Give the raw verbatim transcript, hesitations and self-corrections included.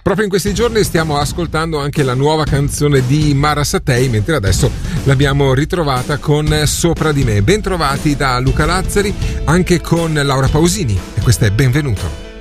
Proprio in questi giorni stiamo ascoltando anche la nuova canzone di Mara Sattei, mentre adesso l'abbiamo ritrovata con Sopra di me. Ben trovati da Luca Lazzari, anche con Laura Pausini, e questo è Benvenuto.